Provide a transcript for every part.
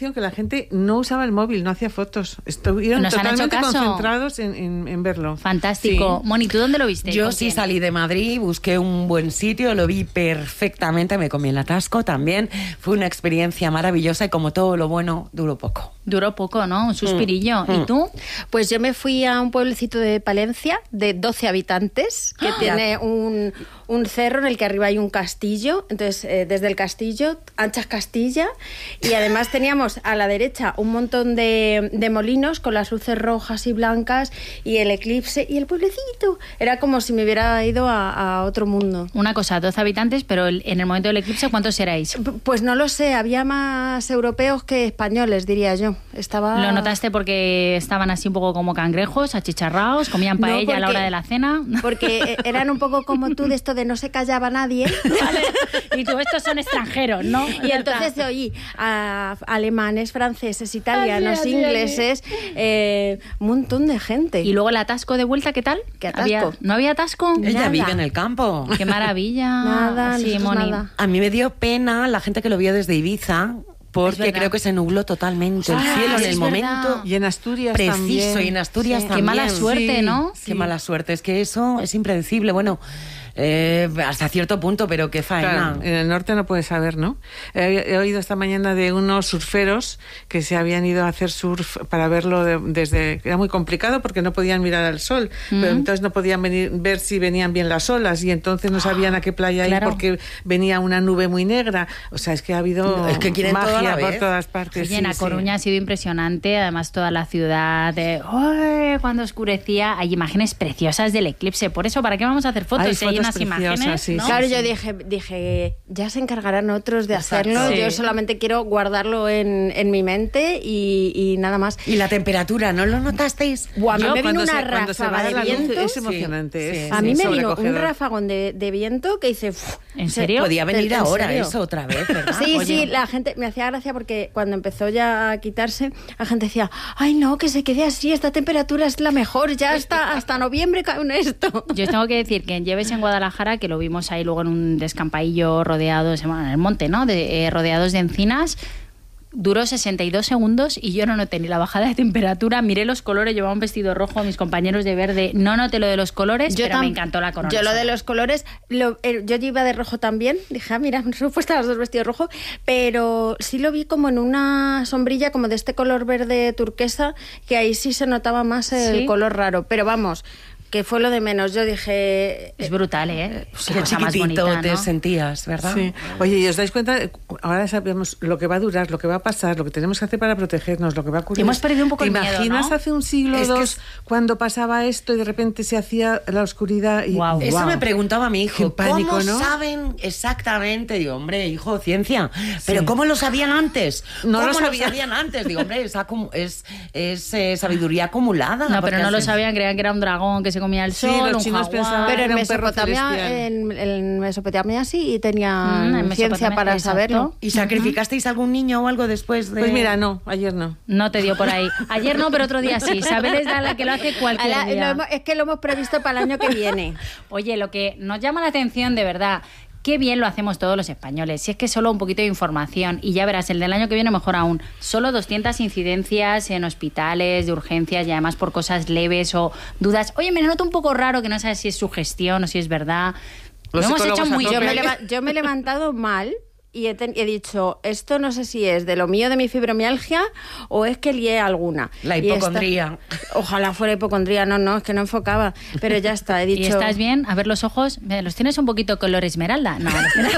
atención que la gente no usaba el móvil, no hacía fotos. Estuvieron Nos han hecho totalmente caso. concentrados en verlo. Fantástico. Sí. Moni, ¿tú dónde lo viste? Yo ¿Con sí quién? salí de Madrid, busqué un buen sitio, lo vi perfectamente, me comí el atasco también. Fue una experiencia maravillosa y como todo lo bueno, duró poco. Duró poco, ¿no? Un suspirillo. ¿Y tú? Pues yo me fui a un pueblecito de Palencia de 12 habitantes que tiene un cerro en el que arriba hay un castillo. Entonces, desde el castillo, anchas Castilla, y además teníamos a la derecha un montón de molinos con las luces rojas y blancas y el eclipse y el pueblecito. Era como si me hubiera ido a otro mundo. Una cosa, 12 habitantes, pero en el momento del eclipse, ¿cuántos erais? Pues no lo sé, había más europeos que españoles, diría yo. ¿Lo notaste porque estaban así un poco como cangrejos, achicharrados, comían paella a la hora de la cena? Porque eran un poco como tú de esto de no se callaba nadie. Vale. Y tú, estos son extranjeros, ¿no? Y entonces oí a alemanes, franceses, italianos, Así, ingleses, un montón de gente. Y luego el atasco de vuelta, ¿qué tal? ¿Qué atasco? ¿No había atasco? Ella Nada. vive en el campo. ¡Qué maravilla! Nada, sí, nosotros Moni. nada. A mí me dio pena la gente que lo vio desde Ibiza, Es porque verdad. creo que se nubló totalmente el cielo en es el verdad. momento Y en Asturias preciso, también. y en Asturias Sí. también. Qué mala suerte, Sí. ¿no? Qué mala suerte, es que eso es impredecible. Bueno, hasta cierto punto, pero qué faena. Claro, en el norte no puedes saber, ¿no? He oído esta mañana de unos surferos que se habían ido a hacer surf para verlo desde... Era muy complicado porque no podían mirar al sol, pero entonces no podían ver si venían bien las olas y entonces no sabían a qué playa claro. ir porque venía una nube muy negra. O sea, es que ha habido Es que quieren todo a magia la por vez. todas partes. Oye, en A Coruña ha sido impresionante, además toda la ciudad, cuando oscurecía, hay imágenes preciosas del eclipse. Por eso, ¿para qué vamos a hacer fotos? Hay Si hay fotos unas preciosas, imágenes, sí, ¿no? Claro, yo dije, ya se encargarán otros de Exacto. hacerlo. Sí. Yo solamente quiero guardarlo en mi mente y nada más. Y la temperatura, ¿no lo notasteis? Buah, a mí Yo, me vino cuando una cuando se va ráfaga de la luz, viento. es emocionante. Sí, es A mí me vino un sobrecogedor. ráfagón de viento que hice... ¿En serio? Podía venir ¿En ahora serio? eso otra vez, ¿verdad? Sí, Oye, sí, la gente me hacía gracia porque cuando empezó ya a quitarse, la gente decía, ay no, que se quede así, esta temperatura es la mejor, ya hasta noviembre cae en esto. Yo os tengo que decir que en Lleves, en Guadalajara, que lo vimos ahí luego en un descampadillo rodeados, bueno, en el monte, ¿no? Rodeados de encinas, duró 62 segundos y yo no noté ni la bajada de temperatura. Miré los colores, llevaba un vestido rojo, mis compañeros de verde. No noté lo de los colores, pero me encantó la corona. Yo lo de los colores, yo iba de rojo también. Dije, mira, me he puesto los dos vestidos rojos. Pero sí lo vi como en una sombrilla como de este color verde turquesa, que ahí sí se notaba más el ¿Sí? color raro. Pero vamos, que fue lo de menos. Yo dije... Es brutal, ¿eh? qué Cosa más chiquitito bonita, te ¿no? sentías, ¿verdad? Sí. Oye, ¿y os dais cuenta? Ahora sabemos lo que va a durar, lo que va a pasar, lo que tenemos que hacer para protegernos, lo que va a ocurrir. Hemos perdido un poco ¿Te el miedo, imaginas ¿no? hace un siglo o Es que dos cuando pasaba esto y de repente se hacía la oscuridad? Y, Guau. Eso guau. me preguntaba mi hijo. Qué pánico, ¿Cómo ¿no? saben exactamente? Digo, hombre, hijo, ciencia. ¿Pero cómo lo sabían antes? No ¿Cómo lo sabían. antes? Digo, hombre, es sabiduría acumulada. No, porque pero no lo así- sabían, creían que era un dragón que se comía el Sí, sol, los un chinos jaguar. pensaban- Pero en era un perro Mesopotamia, celestial. en Mesopotamia sí tenían en ciencia Mesopotamia, para exacto. saberlo. ¿Y sacrificasteis algún niño o algo después de...? Pues mira, no, ayer no. No te dio por ahí. Ayer no, pero otro día sí. Isabel es la que lo hace cualquier día. Es que lo hemos previsto para el año que viene. Oye, lo que nos llama la atención de verdad, qué bien lo hacemos todos los españoles. Si es que solo un poquito de información y ya verás, el del año que viene mejor aún. Solo 200 incidencias en hospitales, de urgencias y además por cosas leves o dudas. Oye, me noto un poco raro que no sabes si es sugestión o si es verdad. Lo Los hemos hecho psicólogos muy a Yo tope. bien. yo me he levantado mal y he dicho, esto no sé si es de lo mío, de mi fibromialgia, o es que lié alguna. La Y esta- hipocondría. Ojalá fuera hipocondría, no, es que no enfocaba. Pero ya está, he dicho... ¿Y estás bien? A ver los ojos. ¿Los tienes un poquito color esmeralda? No, los tienes,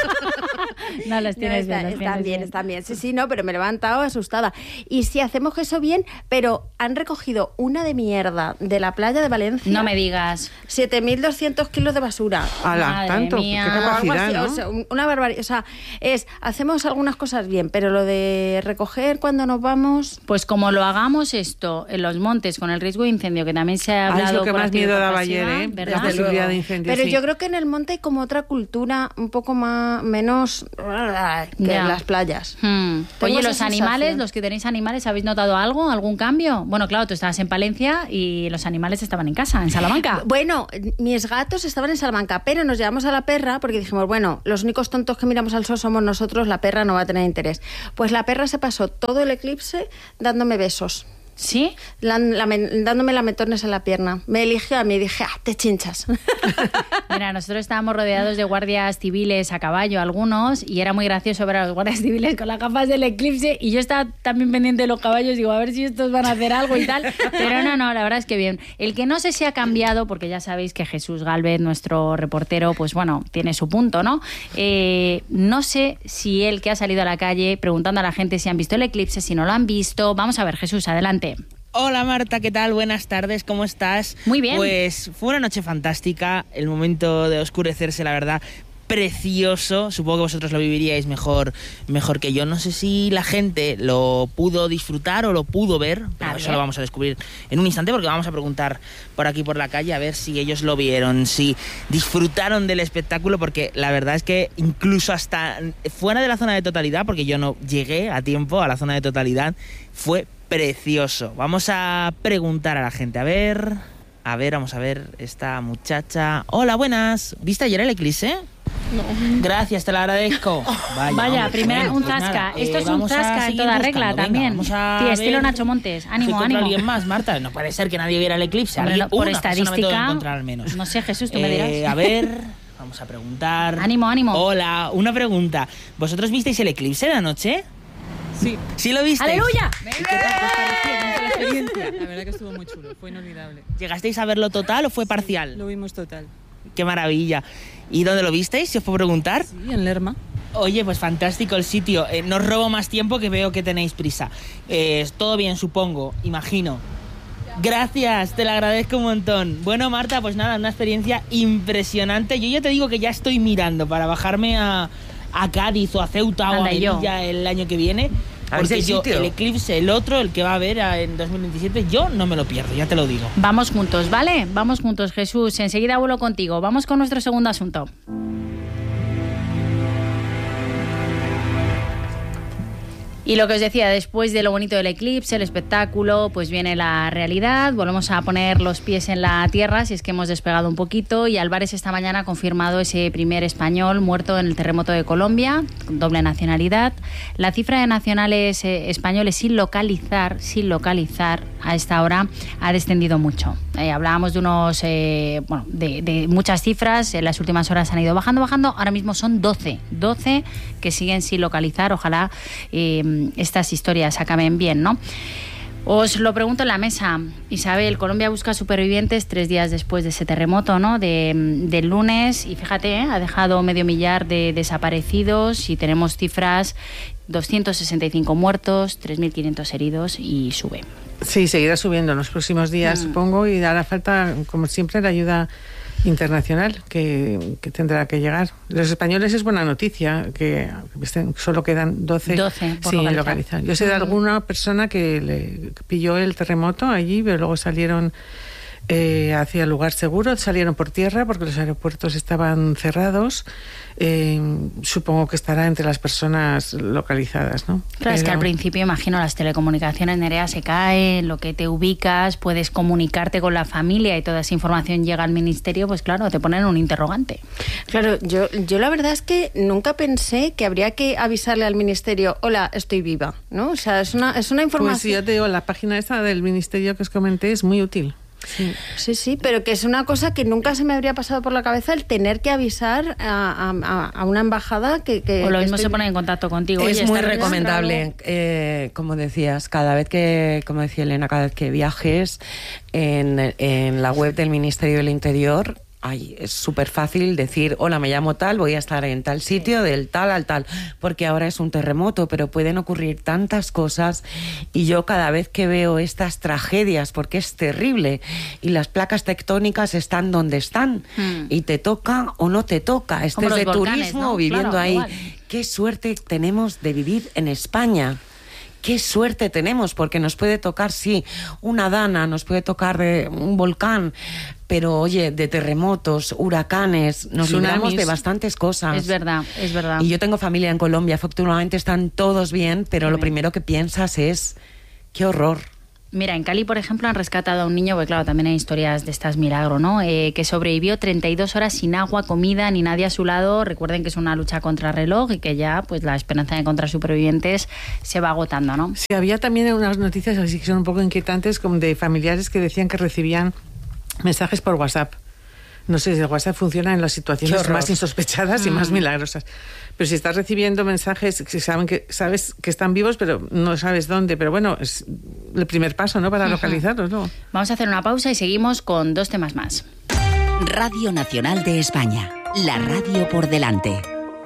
no, los No, tienes bien. los están tienes bien, están bien. Sí, no, pero me he levantado asustada. Y sí, hacemos eso bien, pero han recogido una de mierda de la playa de Valencia. No me digas. 7.200 kilos de basura. ¡Hala, Madre tanto! mía. ¡Qué O algo capacidad, así, ¿no? o sea, una barbaridad. O sea, hacemos algunas cosas bien, pero lo de recoger cuando nos vamos... Pues como lo hagamos esto en los montes con el riesgo de incendio, que también se ha Ah, hablado es lo que por más activa y miedo por daba pasiva, ayer, ¿eh? ¿verdad? La posibilidad de incendio, Pero sí. yo creo que en el monte hay como otra cultura un poco más menos en las playas. Oye, los animales, los que tenéis animales, ¿habéis notado algo? ¿Algún cambio? Bueno, claro, tú estabas en Palencia y los animales estaban en casa, en Salamanca. Bueno, mis gatos estaban en Salamanca, pero nos llevamos a la perra porque dijimos, bueno, los únicos tontos que miramos al sol somos nosotros, la perra no va a tener interés. Pues la perra se pasó todo el eclipse dándome besos. ¿Sí? Dándome lametones en la pierna. Me eligió a mí y dije, te chinchas. Mira, nosotros estábamos rodeados de guardias civiles a caballo, algunos, y era muy gracioso ver a los guardias civiles con las gafas del eclipse, y yo estaba también pendiente de los caballos, digo, a ver si estos van a hacer algo y tal, pero no, la verdad es que bien. El que no sé si ha cambiado, porque ya sabéis que Jesús Gálvez, nuestro reportero, pues bueno, tiene su punto, ¿no? No sé si él, que ha salido a la calle preguntando a la gente si han visto el eclipse, si no lo han visto. Vamos a ver, Jesús, adelante. Hola Marta, ¿qué tal? Buenas tardes, ¿cómo estás? Muy bien. Pues fue una noche fantástica, el momento de oscurecerse, la verdad, precioso. Supongo que vosotros lo viviríais mejor que yo. No sé si la gente lo pudo disfrutar o lo pudo ver, pero eso lo vamos a descubrir en un instante, porque vamos a preguntar por aquí por la calle a ver si ellos lo vieron, si disfrutaron del espectáculo, porque la verdad es que incluso hasta fuera de la zona de totalidad, porque yo no llegué a tiempo a la zona de totalidad, fue precioso. Vamos a preguntar a la gente. A ver, vamos a ver esta muchacha. Hola, buenas. ¿Viste ayer el eclipse? No. Gracias, te lo agradezco. Vaya, hombre, primero un pues zasca. nada, Esto es un zasca en toda regla también. Sí, estilo Nacho Montes. Ánimo, ánimo. ¿Alguien más, Marta? No puede ser que nadie viera el eclipse. Hombre, por una estadística, me tengo que encontrar al menos. No sé, Jesús, tú me dirás. A ver, vamos a preguntar. Ánimo, ánimo. Hola, una pregunta. ¿Vosotros visteis el eclipse de anoche? Sí. ¿Sí lo visteis? ¡Aleluya! ¿Y qué tal os pareció? ¿Cómo fue la experiencia? La verdad que estuvo muy chulo, fue inolvidable. ¿Llegasteis a verlo total o fue parcial? Lo vimos total. ¡Qué maravilla! ¿Y dónde lo visteis, si os puedo preguntar? Sí, en Lerma. Oye, pues fantástico el sitio. No os robo más tiempo, que veo que tenéis prisa. Todo bien, supongo, imagino. Gracias, te lo agradezco un montón. Bueno, Marta, pues nada, una experiencia impresionante. Yo ya te digo que ya estoy mirando para bajarme a Cádiz o a Ceuta o a Melilla el año que viene. Porque yo, el eclipse, el otro, el que va a haber en 2027, yo no me lo pierdo, ya te lo digo. Vamos juntos, ¿vale? Vamos juntos, Jesús. Enseguida vuelo contigo. Vamos con nuestro segundo asunto. Y lo que os decía, después de lo bonito del eclipse, el espectáculo, pues viene la realidad. Volvemos a poner los pies en la tierra, si es que hemos despegado un poquito. Y Álvarez esta mañana ha confirmado ese primer español muerto en el terremoto de Colombia, con doble nacionalidad. La cifra de nacionales españoles sin localizar a esta hora ha descendido mucho. Hablábamos de unos, de muchas cifras. En las últimas horas han ido bajando. Ahora mismo son 12 que siguen sin localizar. Ojalá estas historias acaben bien, ¿no? Os lo pregunto en la mesa. Isabel, Colombia busca supervivientes 3 días después de ese terremoto, ¿no? Del lunes. Y fíjate, ha dejado 500.000 de desaparecidos y tenemos cifras: 265 muertos, 3.500 heridos y sube. Sí, seguirá subiendo en los próximos días, supongo, y hará falta, como siempre, la ayuda internacional que tendrá que llegar. Los españoles es buena noticia que solo quedan 12 sin localizar. Yo sé de alguna persona que le pilló el terremoto allí, pero luego salieron hacia el lugar seguro, salieron por tierra porque los aeropuertos estaban cerrados. Supongo que estará entre las personas localizadas, ¿no? Claro, es que al principio, imagino, las telecomunicaciones, Nerea, se caen, lo que te ubicas, puedes comunicarte con la familia y toda esa información llega al ministerio, pues claro, te ponen un interrogante. Claro, yo la verdad es que nunca pensé que habría que avisarle al ministerio, hola, estoy viva, ¿no? O sea, es una información... Pues yo te digo, la página esta del ministerio que os comenté es muy útil. Sí, pero que es una cosa que nunca se me habría pasado por la cabeza, el tener que avisar a una embajada que o lo mismo se pone en contacto contigo. Es muy recomendable, como decías, como decía Elena, cada vez que viajes en la web del Ministerio del Interior. Es súper fácil decir, hola, me llamo tal, voy a estar en tal sitio, del tal al tal, porque ahora es un terremoto, pero pueden ocurrir tantas cosas, y yo cada vez que veo estas tragedias, porque es terrible, y las placas tectónicas están donde están, y te toca o no te toca, estés de volcanes, turismo, ¿no? Viviendo claro, ahí. Igual. Qué suerte tenemos de vivir en España. Qué suerte tenemos, porque nos puede tocar, sí, una dana, nos puede tocar un volcán, pero oye, de terremotos, huracanes, nos libramos Tsunamis. de bastantes cosas. Es verdad, es verdad. Y yo tengo familia en Colombia, afortunadamente están todos bien, pero lo primero que piensas es, qué horror. Mira, en Cali, por ejemplo, han rescatado a un niño, porque claro, también hay historias de estas milagro, ¿no? Que sobrevivió 32 horas sin agua, comida, ni nadie a su lado. Recuerden que es una lucha contra reloj y que ya pues la esperanza de encontrar supervivientes se va agotando, ¿no? Sí, había también unas noticias así que son un poco inquietantes, como de familiares que decían que recibían mensajes por WhatsApp. No sé si el WhatsApp funciona en las situaciones más insospechadas y más milagrosas. Pero si estás recibiendo mensajes que sabes que están vivos, pero no sabes dónde. Pero bueno, es el primer paso, ¿no? Para localizarlos, ¿no? Vamos a hacer una pausa y seguimos con 2 temas más. Radio Nacional de España. La radio por delante.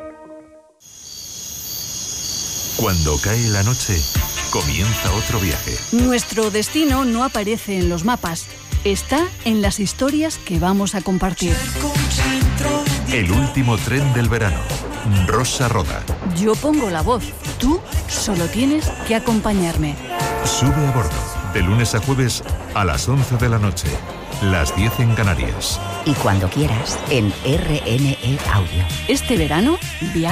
Cuando cae la noche, comienza otro viaje. Nuestro destino no aparece en los mapas. Está en las historias que vamos a compartir. El último tren del verano. Rosa Roda. Yo pongo la voz. Tú solo tienes que acompañarme. Sube a bordo. De lunes a jueves a las 11 de la noche. Las 10 en Canarias. Y cuando quieras, en RNE Audio. Este verano, viaja.